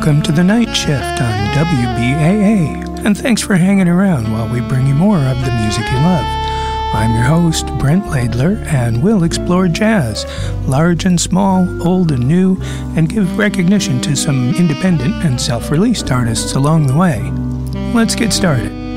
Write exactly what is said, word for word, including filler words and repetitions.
Welcome to the Night Shift on W B A A, and thanks for hanging around while we bring you more of the music you love. I'm your host, Brent Laidler, and we'll explore jazz, large and small, old and new, and give recognition to some independent and self-released artists along the way. Let's get started.